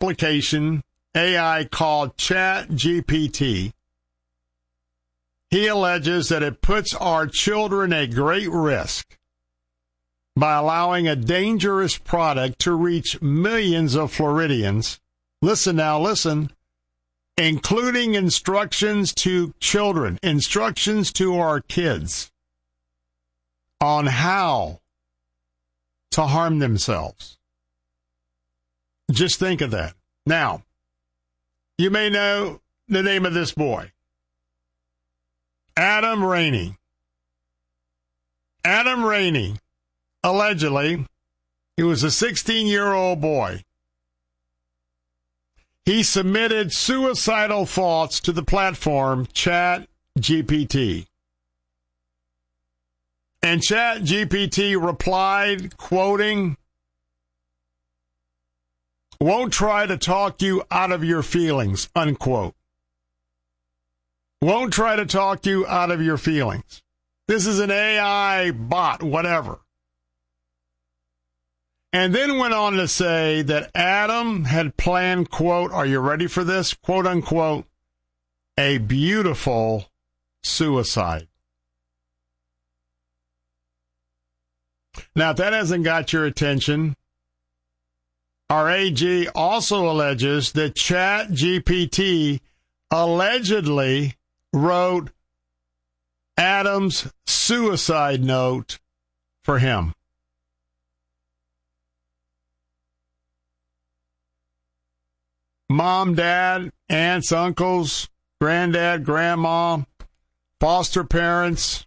application AI called ChatGPT. He alleges that it puts our children at great risk by allowing a dangerous product to reach millions of Floridians. Listen now, listen. Including instructions to children, instructions to our kids on how to harm themselves. Just think of that. Now, you may know the name of this boy. Adam Rainey. Adam Rainey, allegedly, he was a 16-year-old boy. He submitted suicidal thoughts to the platform ChatGPT. And ChatGPT replied, quoting, "Won't try to talk you out of your feelings," unquote. Won't try to talk you out of your feelings. This is an AI bot, whatever. And then went on to say that Adam had planned, quote, are you ready for this? Quote, unquote, a beautiful suicide. Now, if that hasn't got your attention, our AG also alleges that ChatGPT allegedly wrote Adam's suicide note for him. Mom, dad, aunts, uncles, granddad, grandma, foster parents.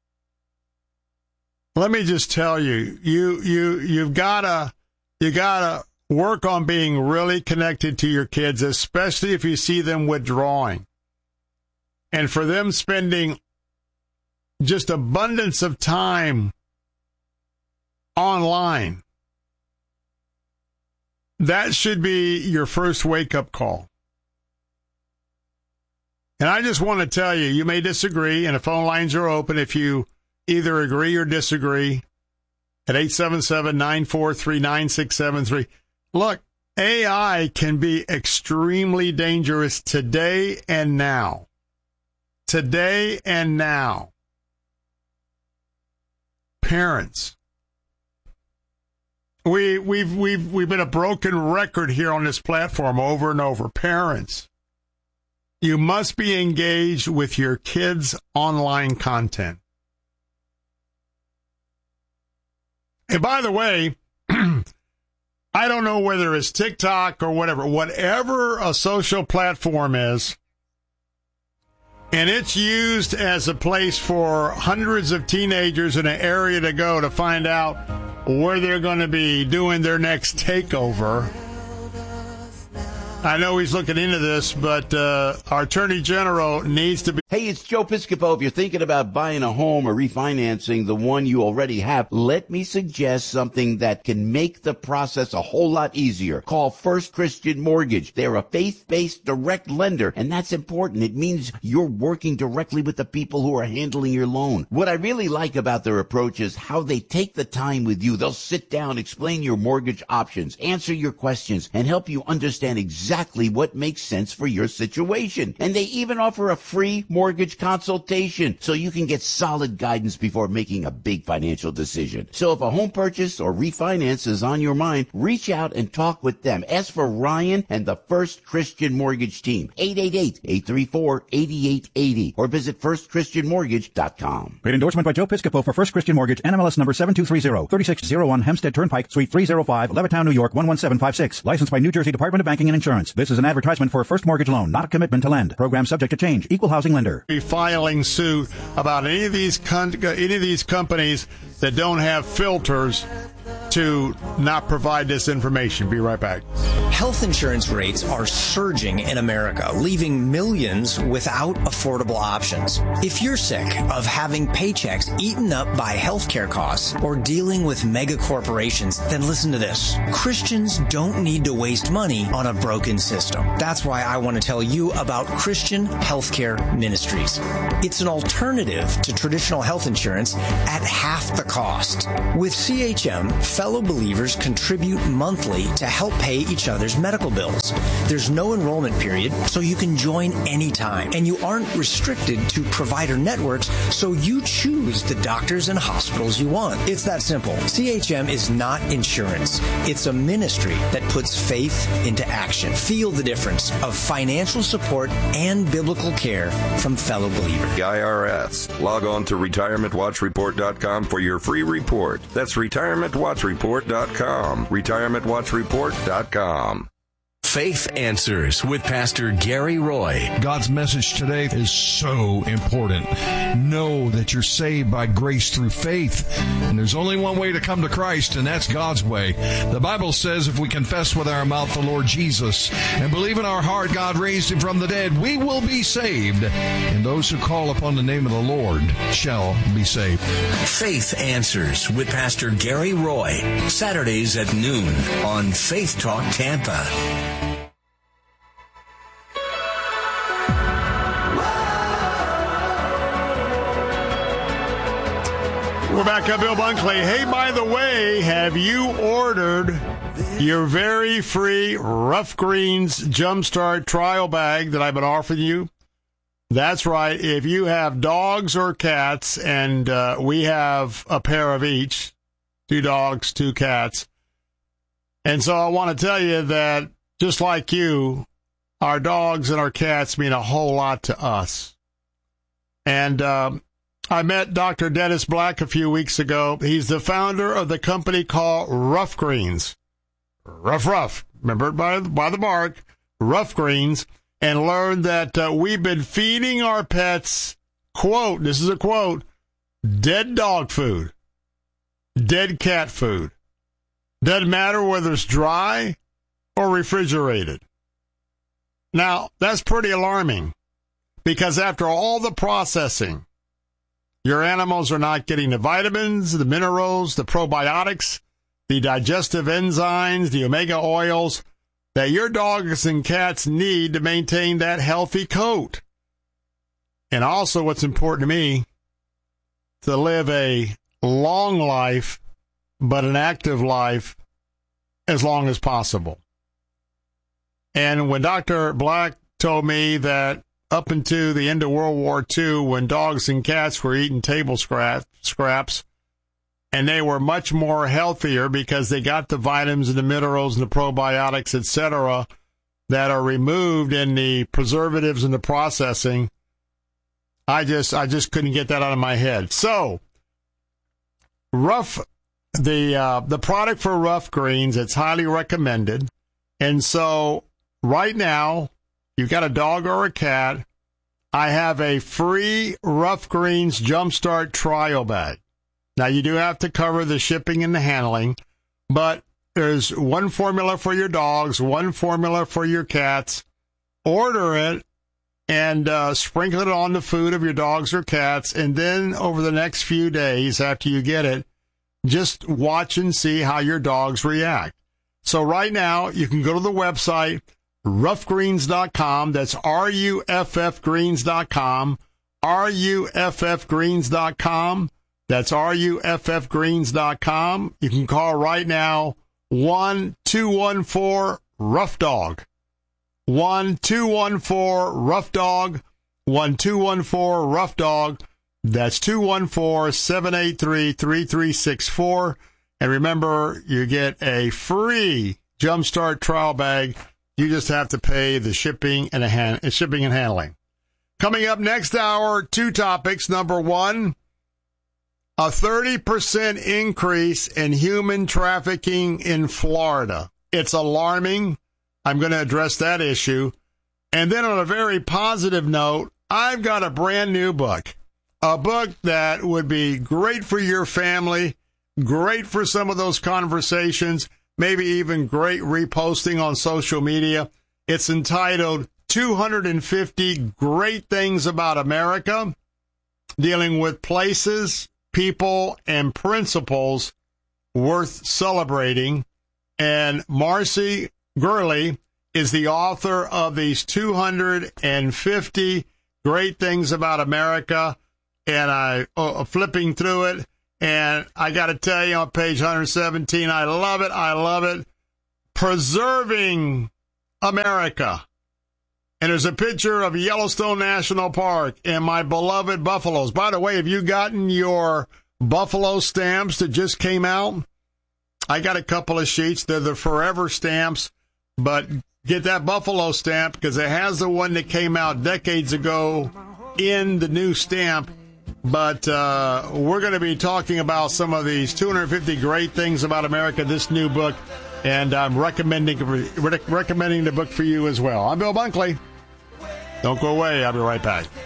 Let me just tell you, you've gotta work on being really connected to your kids, especially if you see them withdrawing. And for them spending just abundance of time online, that should be your first wake-up call. And I just want to tell you, you may disagree, and the phone lines are open if you either agree or disagree at 877-943-9673. Look, AI can be extremely dangerous today and now. Today and now. Parents. We've been a broken record here on this platform over and over. Parents, you must be engaged with your kids' online content. And by the way, I don't know whether it's TikTok or whatever a social platform is, and it's used as a place for hundreds of teenagers in an area to go to find out where they're going to be doing their next takeover. I know he's looking into this, but our Attorney General needs to be... Hey, it's Joe Piscopo. If you're thinking about buying a home or refinancing the one you already have, let me suggest something that can make the process a whole lot easier. Call First Christian Mortgage. They're a faith-based direct lender, and that's important. It means you're working directly with the people who are handling your loan. What I really like about their approach is how they take the time with you. They'll sit down, explain your mortgage options, answer your questions, and help you understand exactly what makes sense for your situation. And they even offer a free mortgage consultation so you can get solid guidance before making a big financial decision. So if a home purchase or refinance is on your mind, reach out and talk with them. Ask for Ryan and the First Christian Mortgage Team, 888-834-8880, or visit firstchristianmortgage.com. Paid endorsement by Joe Piscopo for First Christian Mortgage, NMLS number 7230, 3601 Hempstead Turnpike, Suite 305, Levittown, New York, 11756. Licensed by New Jersey Department of Banking and Insurance. This is an advertisement for a first mortgage loan, not a commitment to lend. Program subject to change. Equal housing lender. Be filing suit about any of these companies that don't have filters to not provide this information. Be right back. Health insurance rates are surging in America, leaving millions without affordable options. If you're sick of having paychecks eaten up by healthcare costs or dealing with mega corporations, then listen to this. Christians don't need to waste money on a broken system. That's why I want to tell you about Christian Healthcare Ministries. It's an alternative to traditional health insurance at half the cost. With CHM, fellow believers contribute monthly to help pay each other's medical bills. There's no enrollment period, so you can join anytime. And you aren't restricted to provider networks, so you choose the doctors and hospitals you want. It's that simple. CHM is not insurance. It's a ministry that puts faith into action. Feel the difference of financial support and biblical care from fellow believers. The IRS. Log on to retirementwatchreport.com for your free report. That's retirementwatchreport.com. retirementwatchreport.com. Faith Answers with Pastor Gary Roy. God's message today is so important. Know that you're saved by grace through faith. And there's only one way to come to Christ, and that's God's way. The Bible says if we confess with our mouth the Lord Jesus and believe in our heart God raised him from the dead, we will be saved. And those who call upon the name of the Lord shall be saved. Faith Answers with Pastor Gary Roy. Saturdays at noon on Faith Talk Tampa. We're back up, Bill Bunkley. Hey, by the way, have you ordered your very free Rough Greens Jumpstart trial bag that I've been offering you? That's right. If you have dogs or cats, and we have a pair of each, 2 dogs, 2 cats. And so I want to tell you that just like you, our dogs and our cats mean a whole lot to us. And I met Dr. Dennis Black a few weeks ago. He's the founder of the company called Rough Greens. Rough. Remember it by the mark, Rough Greens, and learned that we've been feeding our pets, quote, this is a quote, dead dog food, dead cat food. Doesn't matter whether it's dry or refrigerated. Now, that's pretty alarming because after all the processing, your animals are not getting the vitamins, the minerals, the probiotics, the digestive enzymes, the omega oils that your dogs and cats need to maintain that healthy coat. And also what's important to me, to live a long life, but an active life as long as possible. And when Dr. Black told me that up into the end of World War II, when dogs and cats were eating table scraps, and they were much more healthier because they got the vitamins and the minerals and the probiotics, etc., that are removed in the preservatives and the processing, I just couldn't get that out of my head. So, the product for Rough Greens, it's highly recommended. And so, right now, you've got a dog or a cat, I have a free Rough Greens Jumpstart trial bag. Now, you do have to cover the shipping and the handling, but there's one formula for your dogs, one formula for your cats. Order it and sprinkle it on the food of your dogs or cats, and then over the next few days after you get it, just watch and see how your dogs react. So right now, you can go to the website, roughgreens.com. That's RUFFgreens.com. RUFFgreens.com. That's RUFFgreens.com. You can call right now 1-214-ROUGH-DOG. 1-214-ROUGH-DOG. 1-214-ROUGH-DOG. That's 214-783-3364. And remember, you get a free Jumpstart trial bag. You just have to pay the shipping and handling. Coming up next hour, 2 topics. Number 1, a 30% increase in human trafficking in Florida. It's alarming. I'm going to address that issue. And then on a very positive note, I've got a brand new book. A book that would be great for your family, great for some of those conversations, maybe even great reposting on social media. It's entitled 250 Great Things About America, dealing with places, people, and principles worth celebrating. And Marcy Gurley is the author of these 250 Great Things About America. And I flipping through it, And I got to tell you, on page 117, I love it. I love it. Preserving America. And there's a picture of Yellowstone National Park and my beloved buffaloes. By the way, have you gotten your buffalo stamps that just came out? I got a couple of sheets. They're the forever stamps, but get that buffalo stamp because it has the one that came out decades ago in the new stamp. But we're going to be talking about some of these 250 great things about America, this new book, and I'm recommending the book for you as well. I'm Bill Bunkley. Don't go away. I'll be right back.